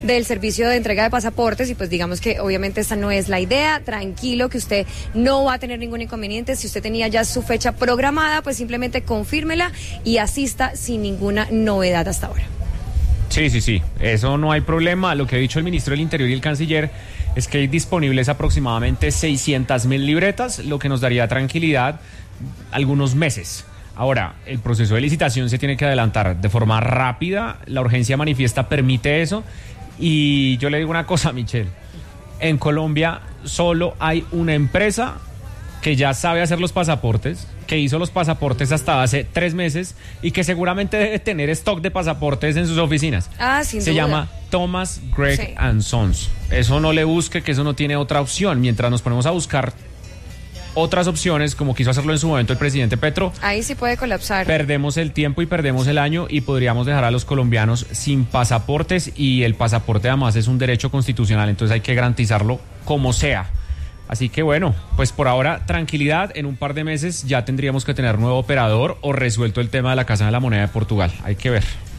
del servicio de entrega de pasaportes y pues digamos que obviamente esta no es la idea. Tranquilo que usted no va a tener ningún inconveniente. Si usted tenía ya su fecha programada, pues simplemente confírmela y asista sin ninguna novedad hasta ahora. Sí, eso no hay problema. Lo que ha dicho el ministro del Interior y el canciller es que hay disponibles aproximadamente 600,000 libretas, lo que nos daría tranquilidad algunos meses. Ahora, el proceso de licitación se tiene que adelantar de forma rápida, la urgencia manifiesta permite eso, y yo le digo una cosa, Michelle, en Colombia solo hay una empresa que ya sabe hacer los pasaportes, que hizo los pasaportes hasta hace 3 meses y que seguramente debe tener stock de pasaportes en sus oficinas. Sin Se duda. llama Thomas Gregg & Sons. Eso no le busque, que eso no tiene otra opción. Mientras nos ponemos a buscar otras opciones, como quiso hacerlo en su momento el presidente Petro, ahí sí puede colapsar. Perdemos el tiempo y perdemos el año y podríamos dejar a los colombianos sin pasaportes, y el pasaporte además es un derecho constitucional, entonces hay que garantizarlo como sea. Así que bueno, pues por ahora tranquilidad, en un par de meses ya tendríamos que tener nuevo operador o resuelto el tema de la Casa de la Moneda de Portugal. Hay que ver.